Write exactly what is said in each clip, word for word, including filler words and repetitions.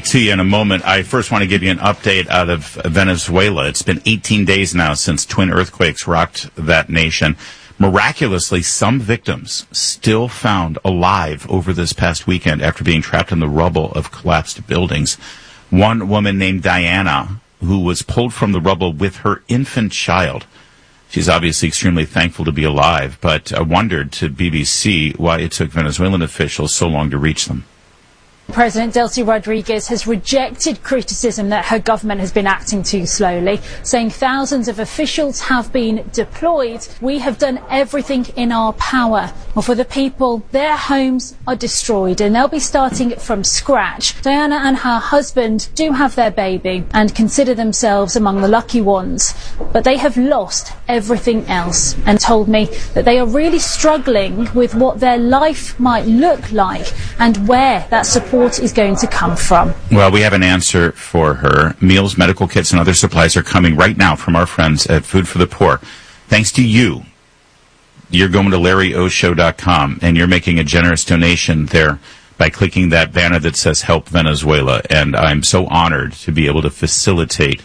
to you in a moment. I first want to give you an update out of Venezuela. It's been eighteen days now since twin earthquakes rocked that nation. Miraculously, some victims still found alive over this past weekend after being trapped in the rubble of collapsed buildings. One woman named Diana, who was pulled from the rubble with her infant child. She's obviously extremely thankful to be alive, but uh, wondered to B B C why it took Venezuelan officials so long to reach them. President Delcy Rodriguez has rejected criticism that her government has been acting too slowly, saying thousands of officials have been deployed. We have done everything in our power. Well, for the people, their homes are destroyed and they'll be starting from scratch. Diana and her husband do have their baby and consider themselves among the lucky ones, but they have lost everything else and told me that they are really struggling with what their life might look like and where that support is going to come from. Well, we have an answer for her. Meals, medical kits, and other supplies are coming right now from our friends at Food for the Poor. Thanks to you. You're going to Larry O Show dot com, and you're making a generous donation there by clicking that banner that says Help Venezuela. And I'm so honored to be able to facilitate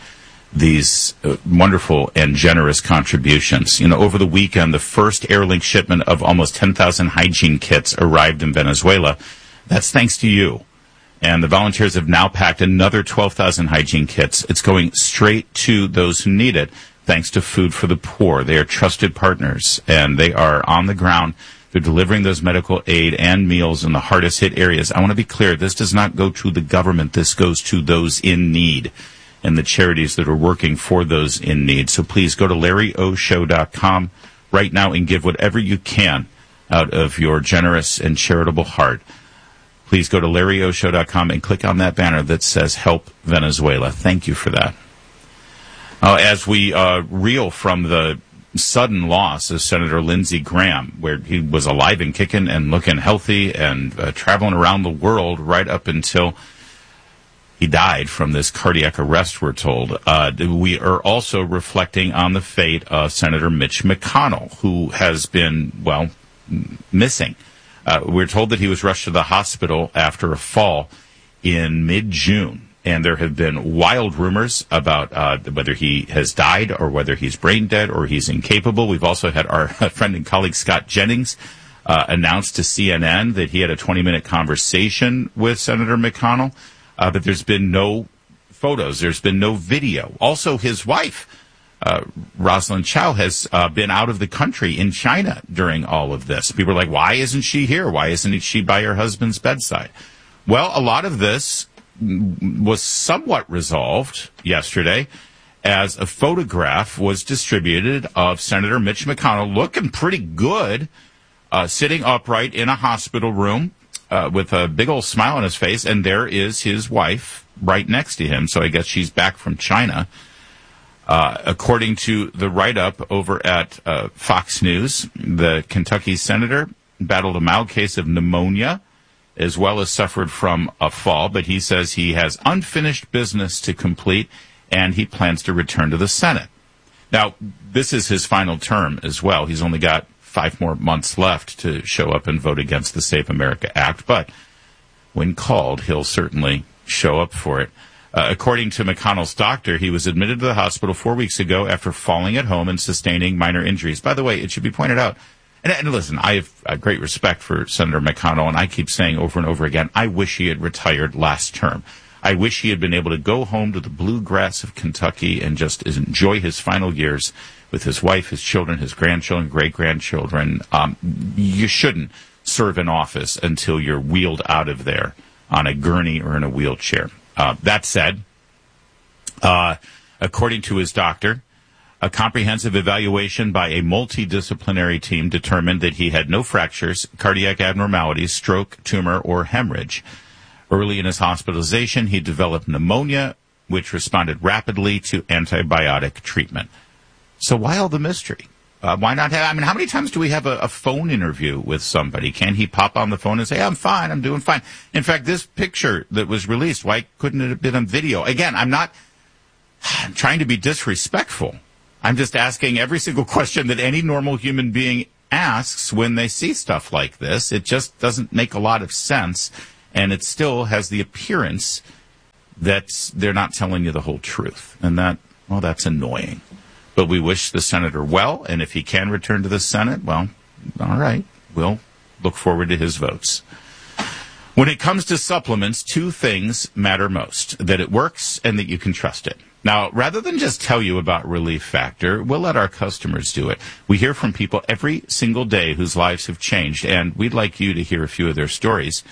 these uh, wonderful and generous contributions. You know, over the weekend, the first Airlink shipment of almost ten thousand hygiene kits arrived in Venezuela. That's thanks to you. And the volunteers have now packed another twelve thousand hygiene kits. It's going straight to those who need it, thanks to Food for the Poor. They are trusted partners, and they are on the ground. They're delivering those medical aid and meals in the hardest hit areas. I want to be clear, this does not go to the government. This goes to those in need and the charities that are working for those in need. So please go to Larry O Show dot com right now and give whatever you can out of your generous and charitable heart. Please go to Larry O Show dot com and click on that banner that says Help Venezuela. Thank you for that. Uh, as we uh, reel from the sudden loss of Senator Lindsey Graham, where he was alive and kicking and looking healthy and uh, traveling around the world right up until he died from this cardiac arrest, we're told. Uh, we are also reflecting on the fate of Senator Mitch McConnell, who has been, well, missing. Uh, we're told that he was rushed to the hospital after a fall in mid-June, and there have been wild rumors about uh, whether he has died or whether he's brain dead or he's incapable. We've also had our friend and colleague Scott Jennings uh, announce to C N N that he had a twenty-minute conversation with Senator McConnell, uh, but there's been no photos. There's been no video. Also, his wife, Uh, Rosalind Chow, has uh, been out of the country in China during all of this. People are like, why isn't she here? Why isn't she by her husband's bedside? Well, a lot of this was somewhat resolved yesterday as a photograph was distributed of Senator Mitch McConnell looking pretty good, uh, sitting upright in a hospital room uh, with a big old smile on his face, and there is his wife right next to him. So I guess she's back from China. Uh, according to the write-up over at uh, Fox News, the Kentucky senator battled a mild case of pneumonia as well as suffered from a fall, but he says he has unfinished business to complete and he plans to return to the Senate. Now, this is his final term as well. He's only got five more months left to show up and vote against the Save America Act, but when called, he'll certainly show up for it. Uh, according to McConnell's doctor, he was admitted to the hospital four weeks ago after falling at home and sustaining minor injuries. By the way, it should be pointed out, and, and listen, I have uh, great respect for Senator McConnell, and I keep saying over and over again, I wish he had retired last term. I wish he had been able to go home to the bluegrass of Kentucky and just enjoy his final years with his wife, his children, his grandchildren, great-grandchildren. Um, you shouldn't serve in office until you're wheeled out of there on a gurney or in a wheelchair. Uh, that said, uh, according to his doctor, a comprehensive evaluation by a multidisciplinary team determined that he had no fractures, cardiac abnormalities, stroke, tumor, or hemorrhage. Early in his hospitalization, he developed pneumonia, which responded rapidly to antibiotic treatment. So why all the mystery? Uh, why not have, I mean, how many times do we have a, a phone interview with somebody? Can he pop on the phone and say, I'm fine, I'm doing fine? In fact, this picture that was released, why couldn't it have been on video? Again, I'm not I'm trying to be disrespectful. I'm just asking every single question that any normal human being asks when they see stuff like this. It just doesn't make a lot of sense, and it still has the appearance that's they're not telling you the whole truth. And that, well, that's annoying. But we wish the senator well, and if he can return to the Senate, well, all right, we'll look forward to his votes. When it comes to supplements, two things matter most, that it works and that you can trust it. Now, rather than just tell you about Relief Factor, we'll let our customers do it. We hear from people every single day whose lives have changed, and we'd like you to hear a few of their stories.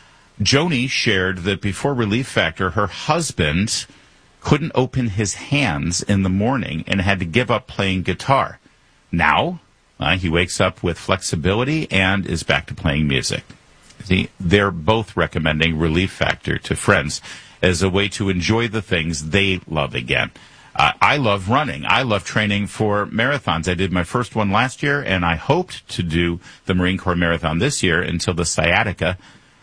Joni shared that before Relief Factor, her husband couldn't open his hands in the morning and had to give up playing guitar. Now, uh, he wakes up with flexibility and is back to playing music. See, they're both recommending Relief Factor to friends as a way to enjoy the things they love again. Uh, I love running. I love training for marathons. I did my first one last year, and I hoped to do the Marine Corps Marathon this year until the sciatica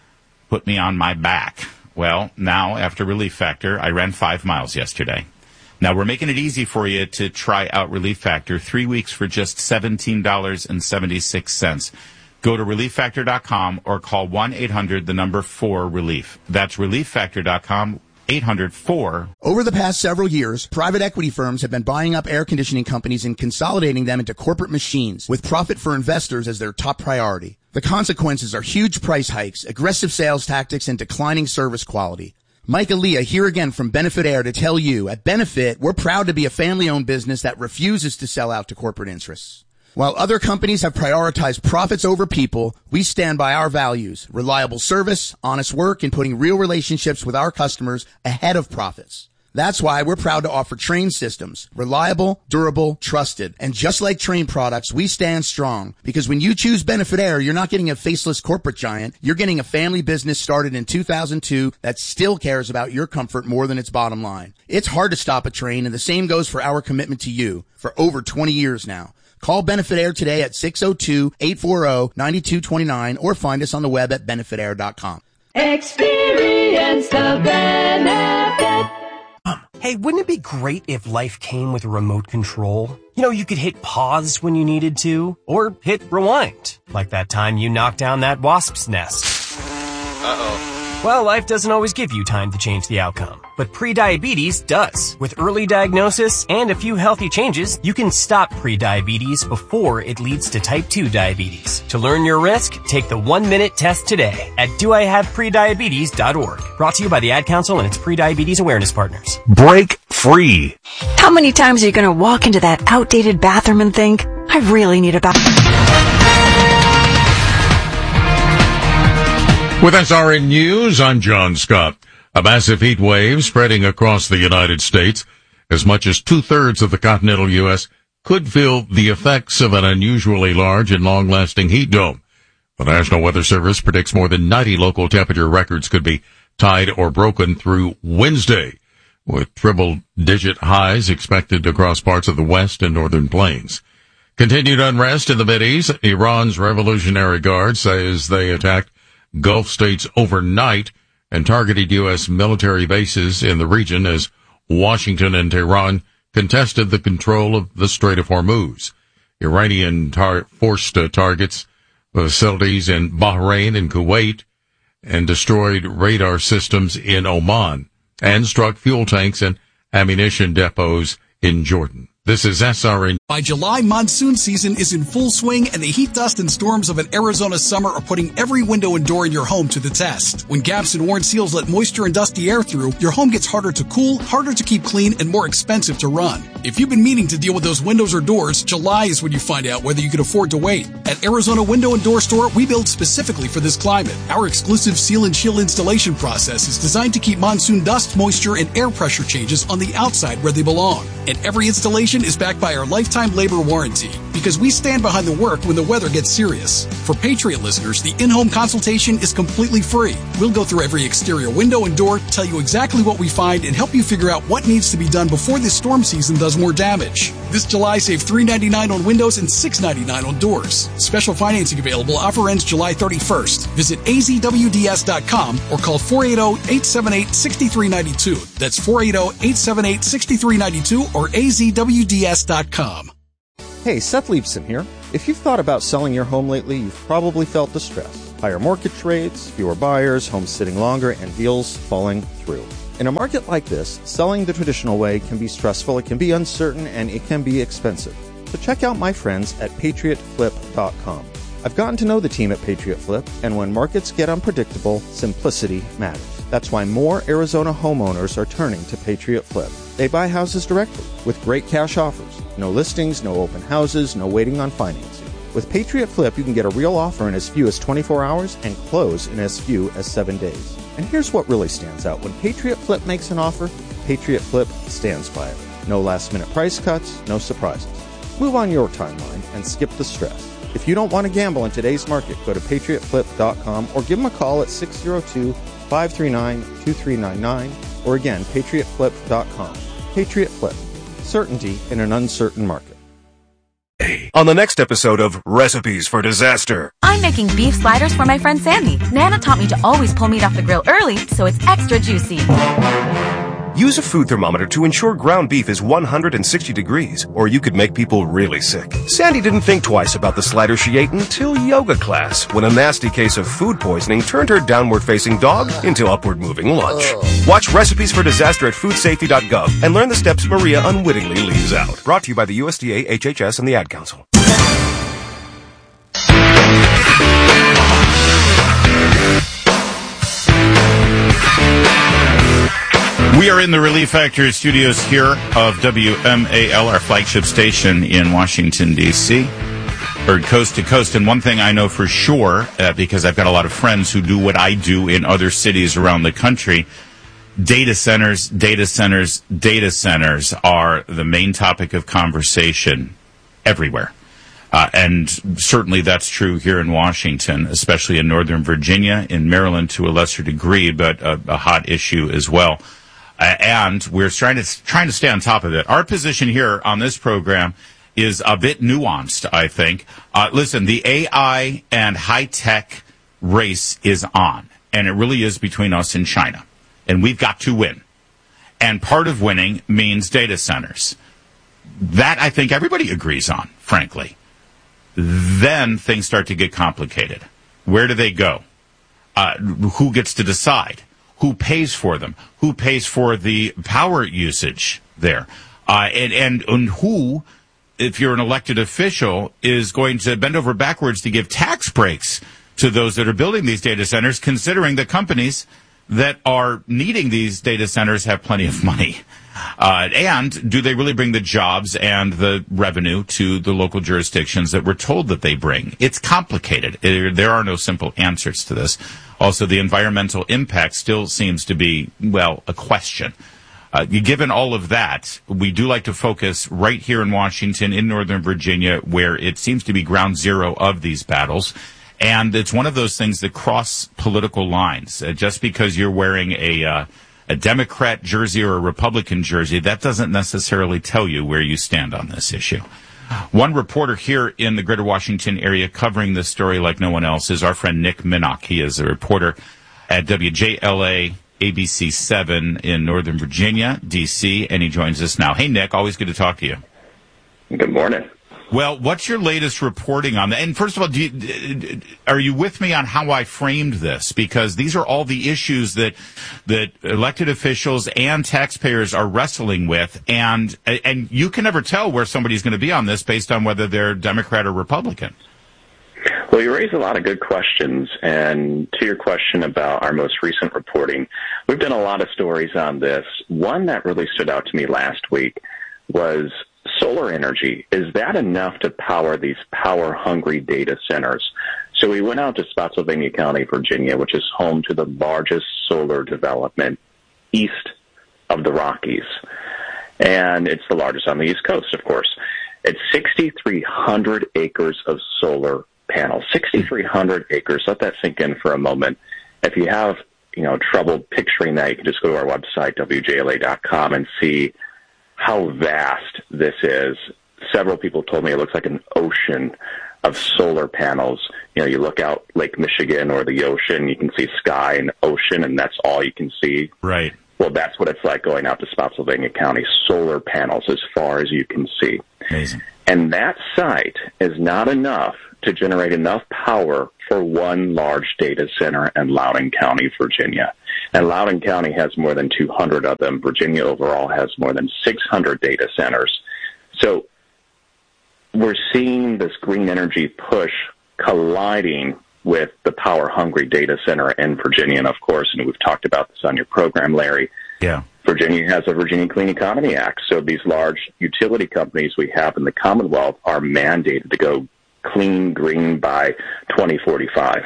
put me on my back. Well, now, after Relief Factor, I ran five miles yesterday. Now, we're making it easy for you to try out Relief Factor, three weeks for just seventeen dollars and seventy-six cents. Go to relief factor dot com or call one eight hundred, the number four, relief. That's relief factor dot com, eight hundred four. Over the past several years, private equity firms have been buying up air conditioning companies and consolidating them into corporate machines with profit for investors as their top priority. The consequences are huge price hikes, aggressive sales tactics, and declining service quality. Mike Aaliyah here again from Benefit Air to tell you, at Benefit, we're proud to be a family-owned business that refuses to sell out to corporate interests. While other companies have prioritized profits over people, we stand by our values, reliable service, honest work, and putting real relationships with our customers ahead of profits. That's why we're proud to offer Trane systems, reliable, durable, trusted. And just like Trane products, we stand strong, because when you choose Benefit Air, you're not getting a faceless corporate giant. You're getting a family business started in two thousand two that still cares about your comfort more than its bottom line. It's hard to stop a Trane, and the same goes for our commitment to you for over twenty years now. Call Benefit Air today at six oh two, eight four zero, nine two two nine or find us on the web at benefit air dot com. Experience the benefit. Hey, wouldn't it be great if life came with a remote control? You know, you could hit pause when you needed to, or hit rewind, like that time you knocked down that wasp's nest. Uh-oh. Well, life doesn't always give you time to change the outcome, but prediabetes does. With early diagnosis and a few healthy changes, you can stop prediabetes before it leads to type two diabetes. To learn your risk, take the one-minute test today at do I have prediabetes dot org. Brought to you by the Ad Council and its prediabetes awareness partners. Break free. How many times are you going to walk into that outdated bathroom and think, I really need a bathroom? With S R N News, I'm John Scott. A massive heat wave spreading across the United States. As much as two-thirds of the continental U S could feel the effects of an unusually large and long-lasting heat dome. The National Weather Service predicts more than ninety local temperature records could be tied or broken through Wednesday, with triple-digit highs expected across parts of the west and northern plains. Continued unrest in the Mideast. Iran's Revolutionary Guard says they attacked Gulf states overnight and targeted U S military bases in the region as Washington and Tehran contested the control of the Strait of Hormuz. Iranian tar- forced uh, targets facilities in Bahrain and Kuwait and destroyed radar systems in Oman and struck fuel tanks and ammunition depots in Jordan. This is S R N. By July, monsoon season is in full swing, and the heat, dust, and storms of an Arizona summer are putting every window and door in your home to the test. When gaps and worn seals let moisture and dusty air through, your home gets harder to cool, harder to keep clean, and more expensive to run. If you've been meaning to deal with those windows or doors, July is when you find out whether you can afford to wait. At Arizona Window and Door Store, we build specifically for this climate. Our exclusive seal and chill installation process is designed to keep monsoon dust, moisture, and air pressure changes on the outside where they belong. And every installation is backed by our lifetime labor warranty, because we stand behind the work when the weather gets serious. For Patriot listeners, the in-home consultation is completely free. We'll go through every exterior window and door, tell you exactly what we find, and help you figure out what needs to be done before this storm season does more damage. This July, save three dollars and ninety-nine cents on windows and six dollars and ninety-nine cents on doors. Special financing available. Offer ends July thirty-first. Visit A Z W D S dot com or call four eight zero, eight seven eight, six three nine two. That's four eight zero, eight seven eight, six three nine two or A Z W D S dot com. Hey, Seth Leibson here. If you've thought about selling your home lately, you've probably felt distressed. Higher mortgage rates, fewer buyers, homes sitting longer, and deals falling through. In a market like this, selling the traditional way can be stressful, it can be uncertain, and it can be expensive. So check out my friends at patriot flip dot com. I've gotten to know the team at Patriot Flip, and when markets get unpredictable, simplicity matters. That's why more Arizona homeowners are turning to Patriot Flip. They buy houses directly with great cash offers. No listings, no open houses, no waiting on financing. With Patriot Flip, you can get a real offer in as few as twenty-four hours and close in as few as seven days. And here's what really stands out. When Patriot Flip makes an offer, Patriot Flip stands by it. No last-minute price cuts, no surprises. Move on your timeline and skip the stress. If you don't want to gamble in today's market, go to patriot flip dot com or give them a call at six oh two, five three nine, two three nine nine or again, patriot flip dot com. Patriot Flip. Certainty in an uncertain market. On the next episode of Recipes for Disaster. I'm making beef sliders for my friend Sandy. Nana taught me to always pull meat off the grill early so it's extra juicy. Use a food thermometer to ensure ground beef is one hundred sixty degrees, or you could make people really sick. Sandy didn't think twice about the slider she ate until yoga class, when a nasty case of food poisoning turned her downward-facing dog into upward-moving lunch. Oh. Watch Recipes for Disaster at food safety dot gov and learn the steps Maria unwittingly leaves out. Brought to you by the U S D A, H H S, and the Ad Council. We are in the Relief Factor studios here of W M A L, our flagship station in Washington, D C Heard coast to coast. And one thing I know for sure, uh, because I've got a lot of friends who do what I do in other cities around the country, data centers, data centers, data centers are the main topic of conversation everywhere. Uh, and certainly that's true here in Washington, especially in Northern Virginia, in Maryland to a lesser degree, but a, a hot issue as well. Uh, and we're trying to trying to stay on top of it. Our position here on this program is a bit nuanced, I think. Uh, listen, the A I and high-tech race is on, and it really is between us and China. And we've got to win. And part of winning means data centers. That, I think, everybody agrees on, frankly. Then things start to get complicated. Where do they go? Uh, who gets to decide? Who pays for them? Who pays for the power usage there? Uh, and, and, and who, if you're an elected official, is going to bend over backwards to give tax breaks to those that are building these data centers, considering the companies that are needing these data centers have plenty of money? Uh, and do they really bring the jobs and the revenue to the local jurisdictions that we're told that they bring? It's complicated. It, there are no simple answers to this. Also, the environmental impact still seems to be, well, a question. Uh, given all of that, we do like to focus right here in Washington, in Northern Virginia, where it seems to be ground zero of these battles. And it's one of those things that cross political lines. Uh, just because you're wearing a uh, a Democrat jersey or a Republican jersey, that doesn't necessarily tell you where you stand on this issue. One reporter here in the greater Washington area covering this story like no one else is our friend Nick Minnock. He is a reporter at W J L A A B C seven in Northern Virginia, D C, and he joins us now. Hey, Nick, always good to talk to you. Good morning. Well, what's your latest reporting on that? And first of all, do you, are you with me on how I framed this? Because these are all the issues that that elected officials and taxpayers are wrestling with, and and you can never tell where somebody's going to be on this based on whether they're Democrat or Republican. Well, you raise a lot of good questions, and to your question about our most recent reporting, we've done a lot of stories on this. One that really stood out to me last week was solar energy. Is that enough to power these power-hungry data centers? So we went out to Spotsylvania County, Virginia, which is home to the largest solar development east of the Rockies. And it's the largest on the East Coast, of course. It's six thousand three hundred acres of solar panels. six thousand three hundred acres. Let that sink in for a moment. If you have, you know, trouble picturing that, you can just go to our website, W J L A dot com, and see how vast this is. Several people told me it looks like an ocean of solar panels. You know, you look out Lake Michigan or the ocean, you can see sky and ocean, and that's all you can see. Right. Well, that's what it's like going out to Spotsylvania County. Solar panels as far as you can see. Amazing. And that site is not enough to generate enough power for one large data center in Loudoun County, Virginia. And Loudoun County has more than two hundred of them. Virginia overall has more than six hundred data centers. So we're seeing this green energy push colliding with the power-hungry data center in Virginia. And, of course, and we've talked about this on your program, Larry, yeah. Virginia has a Virginia Clean Economy Act. So these large utility companies we have in the Commonwealth are mandated to go clean, green by twenty forty-five.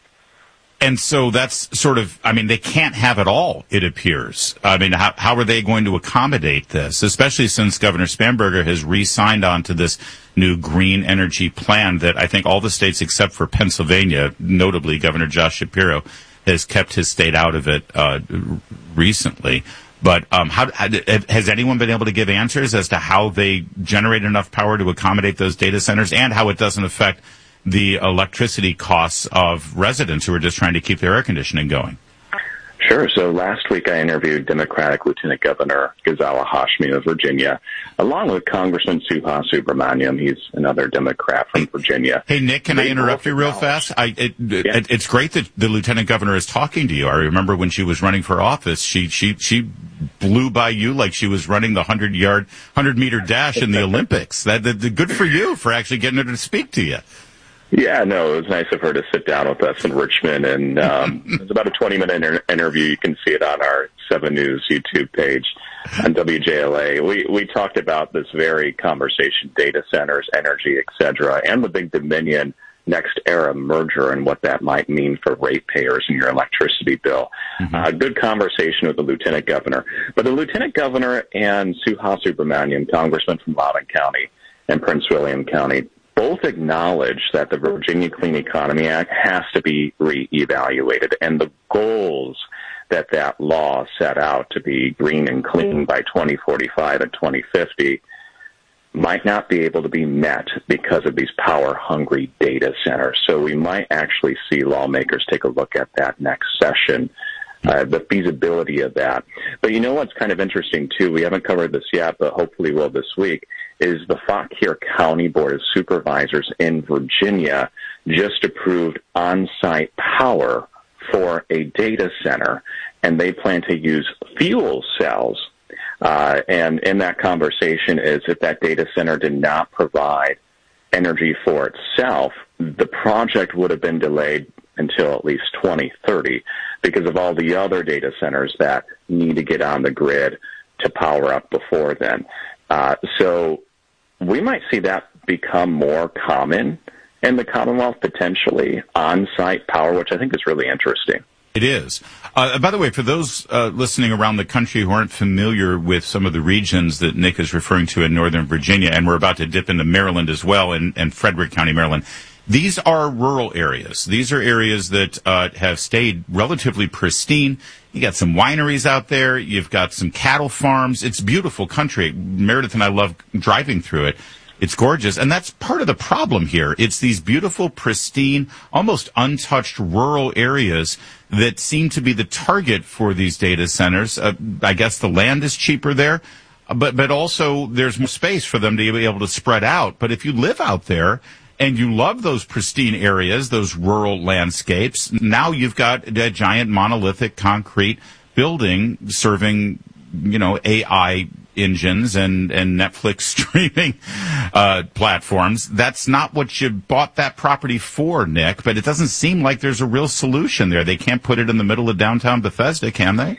And so that's sort of, I mean, they can't have it all, it appears. I mean, how, how are they going to accommodate this, especially since Governor Spanberger has re-signed on to this new green energy plan that I think all the states except for Pennsylvania, notably Governor Josh Shapiro, has kept his state out of it uh, recently. But um, how, has anyone been able to give answers as to how they generate enough power to accommodate those data centers and how it doesn't affect the electricity costs of residents who are just trying to keep their air conditioning going? Sure. So last week I interviewed Democratic Lieutenant Governor Ghazala Hashmi of Virginia, along with Congressman Suha Subramaniam. He's another Democrat from Virginia. Hey, Nick, can they I interrupt you real fast? I, it, yeah. it, it's great that the Lieutenant Governor is talking to you. I remember when she was running for office, she she she blew by you like she was running the hundred-yard, hundred-meter dash in the Olympics. That, that Good for you for actually getting her to speak to you. Yeah, no, it was nice of her to sit down with us in Richmond, and um, it was about a twenty-minute inter- interview. You can see it on our seven News YouTube page on W J L A. We we talked about this very conversation, data centers, energy, et cetera, and the big Dominion NextEra merger and what that might mean for ratepayers and your electricity bill. Mm-hmm. Uh, good conversation with the Lieutenant Governor. But the Lieutenant Governor and Suha Subramaniam, Congressman from Loudoun County and Prince William County, both acknowledge that the Virginia Clean Economy Act has to be reevaluated, and the goals that that law set out to be green and clean by twenty forty-five and twenty fifty might not be able to be met because of these power-hungry data centers. So we might actually see lawmakers take a look at that next session, uh, the feasibility of that. But you know what's kind of interesting, too? We haven't covered this yet, but hopefully we'll this week, is the Fauquier County Board of Supervisors in Virginia just approved on-site power for a data center, and they plan to use fuel cells. Uh, and in that conversation is if that data center did not provide energy for itself, the project would have been delayed until at least twenty thirty because of all the other data centers that need to get on the grid to power up before then. Uh, so we might see that become more common in the Commonwealth, potentially on-site power, which I think is really interesting. It is. Uh, by the way, for those uh, listening around the country who aren't familiar with some of the regions that Nick is referring to in Northern Virginia, and we're about to dip into Maryland as well, and, and Frederick County, Maryland, these are rural areas. These are areas that uh, have stayed relatively pristine. You got some wineries out there. You've got some cattle farms. It's beautiful country. Meredith and I love driving through it. It's gorgeous. And that's part of the problem here. It's these beautiful, pristine, almost untouched rural areas that seem to be the target for these data centers. Uh, I guess the land is cheaper there, but, but also there's more space for them to be able to spread out. But if you live out there and you love those pristine areas, those rural landscapes, now you've got a giant monolithic concrete building serving, you know, A I engines and, and Netflix streaming uh, platforms. That's not what you bought that property for, Nick, but it doesn't seem like there's a real solution there. They can't put it in the middle of downtown Bethesda, can they?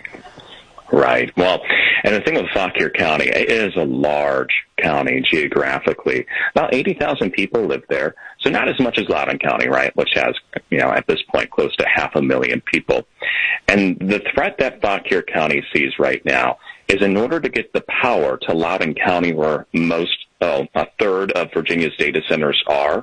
Right. Well, and the thing with Fauquier County, it is a large county geographically. About eighty thousand people live there, so not as much as Loudoun County, right, which has, you know, at this point close to half a million people. And the threat that Fauquier County sees right now is in order to get the power to Loudoun County, where most, oh, a third of Virginia's data centers are,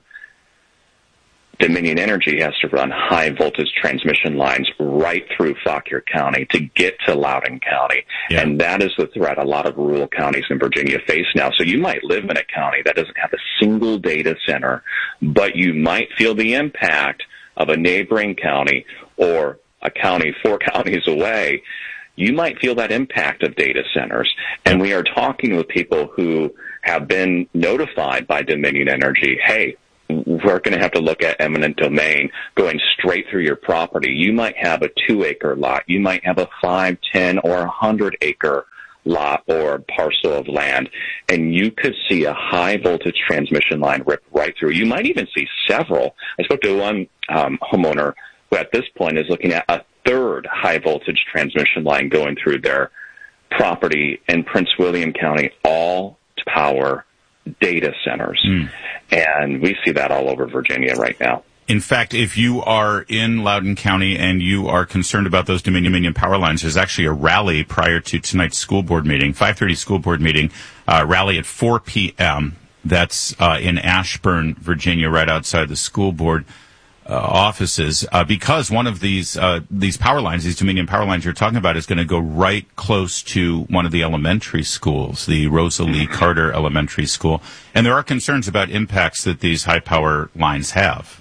Dominion Energy has to run high-voltage transmission lines right through Fauquier County to get to Loudoun County. Yeah. And that is the threat a lot of rural counties in Virginia face now. So you might live in a county that doesn't have a single data center, but you might feel the impact of a neighboring county or a county four counties away. You might feel that impact of data centers. And we are talking with people who have been notified by Dominion Energy, hey, we're going to have to look at eminent domain going straight through your property. You might have a two-acre lot. You might have a five, ten, or a hundred-acre lot or parcel of land, and you could see a high-voltage transmission line rip right through. You might even see several. I spoke to one um, homeowner who at this point is looking at a third high-voltage transmission line going through their property in Prince William County, all to power data centers. Mm. And we see that all over Virginia right now. In fact, if you are in Loudoun County and you are concerned about those Dominion, Dominion power lines, there's actually a rally prior to tonight's school board meeting, five thirty school board meeting, uh, rally at four p.m. That's uh, in Ashburn, Virginia, right outside the school board uh, offices, uh, because one of these uh, these power lines, these Dominion power lines you're talking about, is going to go right close to one of the elementary schools, the Rosalie Carter Elementary School. And there are concerns about impacts that these high power lines have.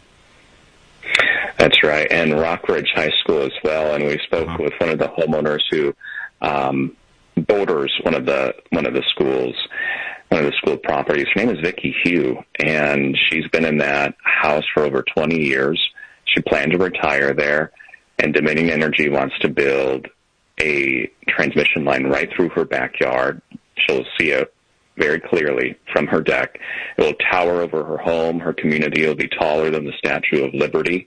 That's right, and Rockridge High School as well. And we spoke uh-huh. with one of the homeowners who um, borders one of the one of the schools, one of the school properties. Her name is Vicki Hugh, and she's been in that house for over twenty years. She planned to retire there, and Dominion Energy wants to build a transmission line right through her backyard. She'll see it very clearly from her deck. It will tower over her home. Her community will be taller than the Statue of Liberty.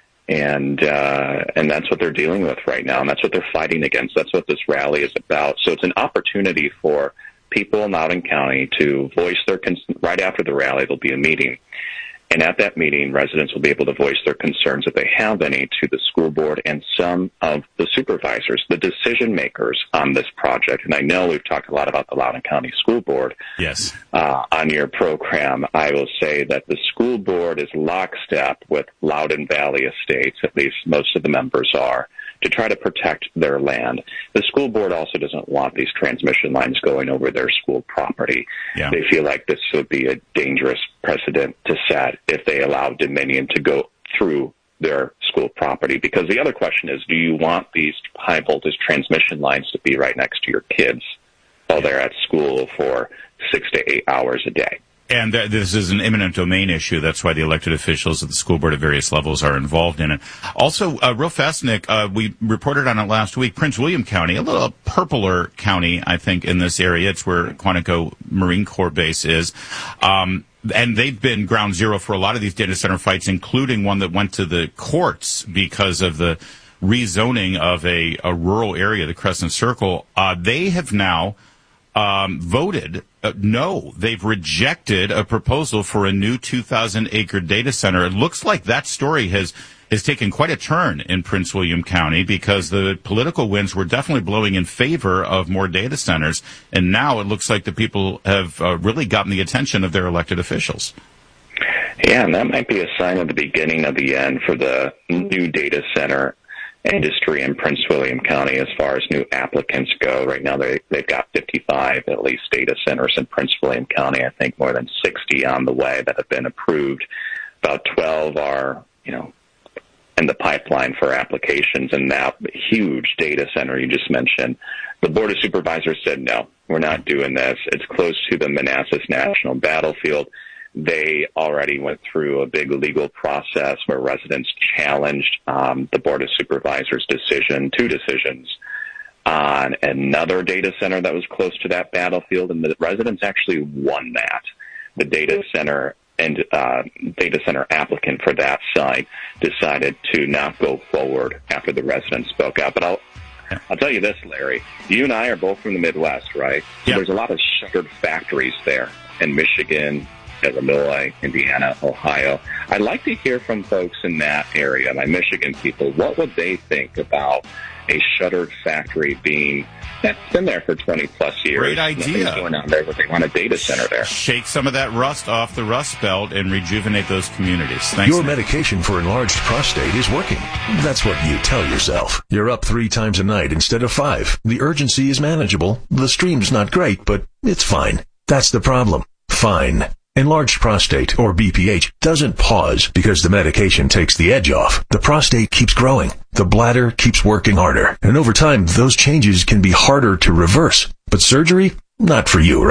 And uh, and that's what they're dealing with right now, and that's what they're fighting against. That's what this rally is about. So it's an opportunity for people in Loudoun County to voice their cons- right after the rally. There'll be a meeting, and at that meeting, residents will be able to voice their concerns, if they have any, to the school board and some of the supervisors, the decision makers on this project. And I know we've talked a lot about the Loudoun County School Board. Yes. Uh, on your program, I will say that the school board is lockstep with Loudoun Valley Estates, at least most of the members are, to try to protect their land. The school board also doesn't want these transmission lines going over their school property. Yeah. They feel like this would be a dangerous precedent to set if they allow Dominion to go through their school property. Because the other question is, do you want these high-voltage transmission lines to be right next to your kids while they're at school for six to eight hours a day? And th- this is an eminent domain issue. That's why the elected officials at the school board at various levels are involved in it. Also, uh, real fast, Nick, uh, we reported on it last week. Prince William County, a little purpler county, I think, in this area. It's where Quantico Marine Corps Base is. Um, and they've been ground zero for a lot of these data center fights, including one that went to the courts because of the rezoning of a, a rural area, the Crescent Circle. Uh, they have now um, voted Uh, no, they've rejected a proposal for a new two thousand acre data center. It looks like that story has has taken quite a turn in Prince William County, because the political winds were definitely blowing in favor of more data centers, and now it looks like the people have uh, really gotten the attention of their elected officials. Yeah, and that might be a sign of the beginning of the end for the new data center industry in Prince William County as far as new applicants go. Right now they, they've got fifty-five at least data centers in Prince William County. I think more than sixty on the way that have been approved. About twelve are, you know, in the pipeline for applications. And that huge data center you just mentioned, the Board of Supervisors said, no, we're not doing this. It's close to the Manassas National Battlefield. They already went through a big legal process where residents challenged um, the Board of Supervisors' decision, two decisions, on another data center that was close to that battlefield, and the residents actually won that. The data center and uh, data center applicant for that site decided to not go forward after the residents spoke out. But I'll I'll tell you this, Larry. You and I are both from the Midwest, right? So yeah. There's a lot of shuttered factories there in Michigan, Illinois, Indiana, Ohio. I'd like to hear from folks in that area, my Michigan people. What would they think about a shuttered factory being that's been there for twenty plus years? Great idea. Nothing's going on there, but they want a data center there. Shake some of that rust off the Rust Belt and rejuvenate those communities. Thanks. Your medication for enlarged prostate is working. That's what you tell yourself. You're up three times a night instead of five. The urgency is manageable. The stream's not great, but it's fine. That's the problem. Fine. Enlarged prostate, or B P H, doesn't pause because the medication takes the edge off. The prostate keeps growing. The bladder keeps working harder. And over time, those changes can be harder to reverse. But surgery? Not for you, right?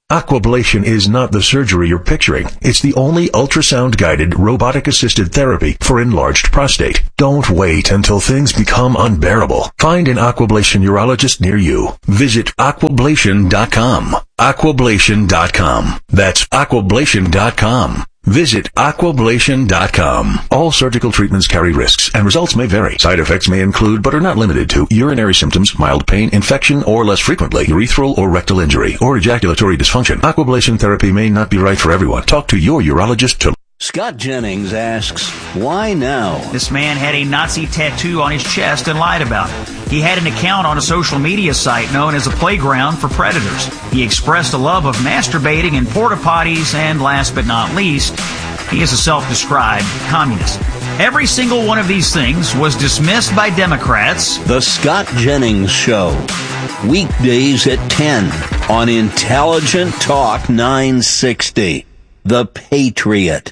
Aquablation is not the surgery you're picturing. It's the only ultrasound-guided, robotic-assisted therapy for enlarged prostate. Don't wait until things become unbearable. Find an Aquablation urologist near you. Visit aquablation dot com. aquablation dot com. That's aquablation dot com. Visit aquablation dot com. All surgical treatments carry risks, and results may vary. Side effects may include, but are not limited to, urinary symptoms, mild pain, infection, or less frequently, urethral or rectal injury, or ejaculatory dysfunction. Aquablation therapy may not be right for everyone. Talk to your urologist to... Scott Jennings asks, why now? This man had a Nazi tattoo on his chest and lied about it. He had an account on a social media site known as a playground for predators. He expressed a love of masturbating in porta potties, and last but not least, he is a self-described communist. Every single one of these things was dismissed by Democrats. The Scott Jennings Show. Weekdays at ten on Intelligent Talk nine sixty. The Patriot.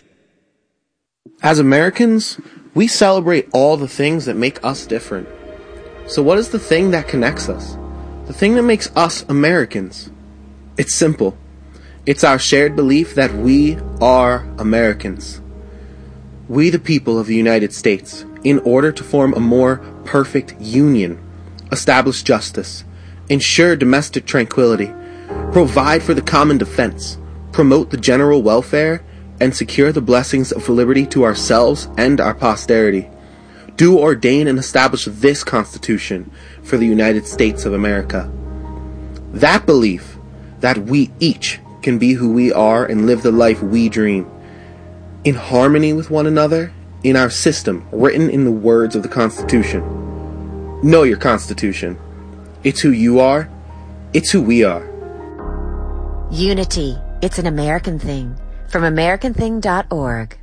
As Americans, we celebrate all the things that make us different. So what is the thing that connects us? The thing that makes us Americans? It's simple. It's our shared belief that we are Americans. We, the people of the United States, in order to form a more perfect union, establish justice, ensure domestic tranquility, provide for the common defense, promote the general welfare, and secure the blessings of liberty to ourselves and our posterity, do ordain and establish this Constitution for the United States of America. That belief that we each can be who we are and live the life we dream, in harmony with one another, in our system written in the words of the Constitution. Know your Constitution. It's who you are. It's who we are. Unity. It's an American thing. From American Thing dot org.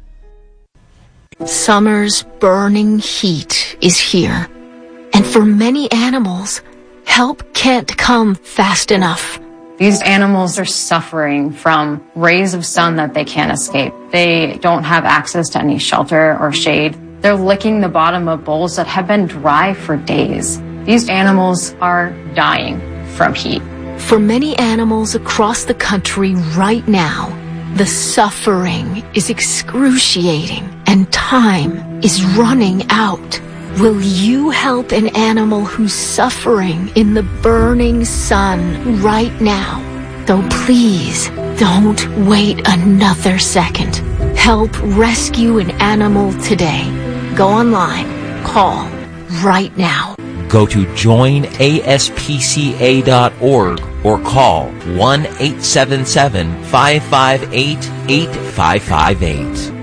Summer's burning heat is here. And for many animals, help can't come fast enough. These animals are suffering from rays of sun that they can't escape. They don't have access to any shelter or shade. They're licking the bottom of bowls that have been dry for days. These animals are dying from heat. For many animals across the country right now, the suffering is excruciating and time is running out. Will you help an animal who's suffering in the burning sun right now? So please, don't wait another second. Help rescue an animal today. Go online. Call right now. Go to join A S P C A dot org or call one eight seven seven, five five eight, eight five five eight.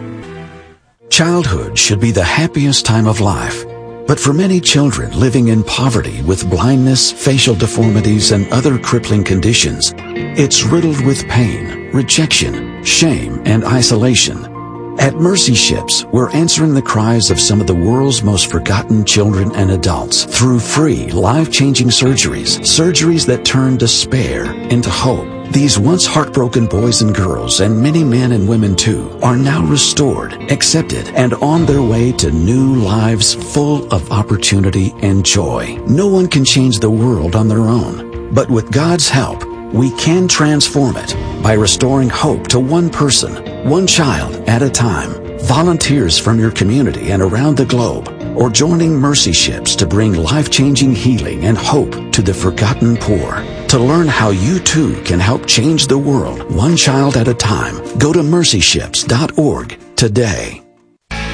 Childhood should be the happiest time of life. But for many children living in poverty with blindness, facial deformities, and other crippling conditions, it's riddled with pain, rejection, shame, and isolation. At Mercy Ships, we're answering the cries of some of the world's most forgotten children and adults through free, life-changing surgeries, surgeries that turn despair into hope. These once heartbroken boys and girls, and many men and women too, are now restored, accepted, and on their way to new lives full of opportunity and joy. No one can change the world on their own, but with God's help, we can transform it by restoring hope to one person, one child at a time. Volunteers from your community and around the globe, or joining Mercy Ships to bring life-changing healing and hope to the forgotten poor. To learn how you too can help change the world one child at a time, go to mercy ships dot org today.